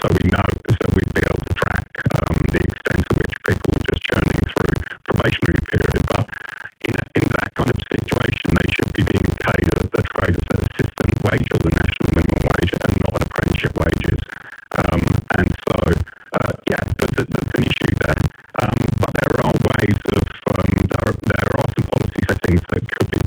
so we'd be able to track the extent to which people were just churning through probationary period. But in that kind of situation, they should be being paid at the trade assistant wage or the national minimum wage and not apprenticeship wages. And so, there's an issue there. But there are ways of, there are some policy settings that could be